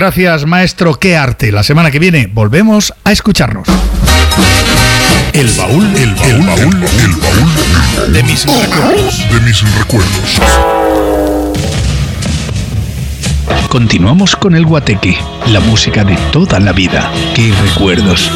Gracias, maestro. ¡Qué arte! La semana que viene volvemos a escucharnos. El baúl de mis recuerdos. Continuamos con el Guateque, la música de toda la vida. ¡Qué recuerdos!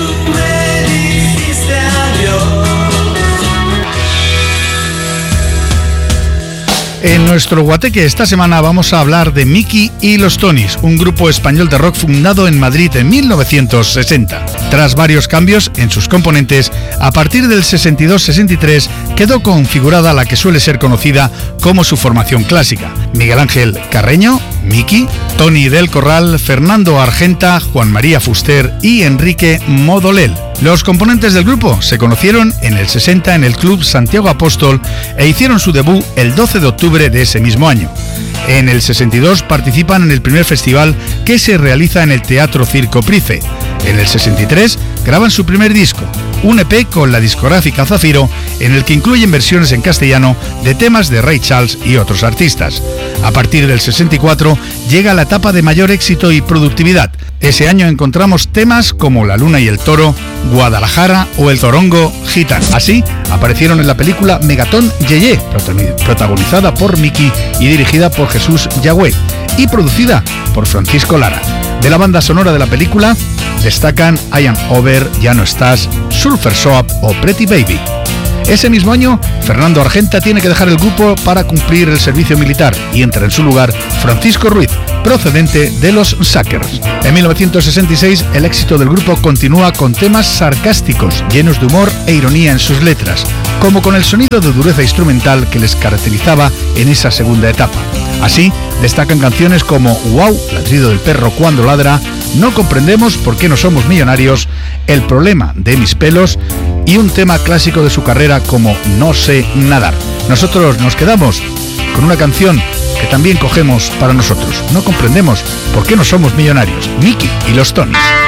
En nuestro Guateque esta semana vamos a hablar de Miki y los Tonys, un grupo español de rock fundado en Madrid en 1960. Tras varios cambios en sus componentes, a partir del 62-63 quedó configurada la que suele ser conocida como su formación clásica. Miguel Ángel Carreño, Miki, Tony del Corral, Fernando Argenta, Juan María Fuster y Enrique Modolel. Los componentes del grupo se conocieron en el 60 en el Club Santiago Apóstol e hicieron su debut el 12 de octubre de ese mismo año. En el 62 participan en el primer festival que se realiza en el Teatro Circo Price. En el 63 graban su primer disco, un EP con la discográfica Zafiro, en el que incluyen versiones en castellano de temas de Ray Charles y otros artistas. A partir del 64 llega la etapa de mayor éxito y productividad. Ese año encontramos temas como La Luna y el Toro, Guadalajara o El Zorongo Gitano. Así aparecieron en la película Megatón Yeye, protagonizada por Miki y dirigida por Jesús Yagüe y producida por Francisco Lara. De la banda sonora de la película destacan I Am Over, Ya No Estás, Sulphur Soap o Pretty Baby. Ese mismo año, Fernando Argenta tiene que dejar el grupo para cumplir el servicio militar y entra en su lugar Francisco Ruiz, procedente de los Suckers. En 1966, el éxito del grupo continúa con temas sarcásticos, llenos de humor e ironía en sus letras, como con el sonido de dureza instrumental que les caracterizaba en esa segunda etapa. Así, destacan canciones como Wow, ladrido del perro cuando ladra, No comprendemos por qué no somos millonarios, El problema de mis pelos y un tema clásico de su carrera como No sé nadar. Nosotros nos quedamos con una canción que también cogemos para nosotros. No comprendemos por qué no somos millonarios. Miki y los Tonys.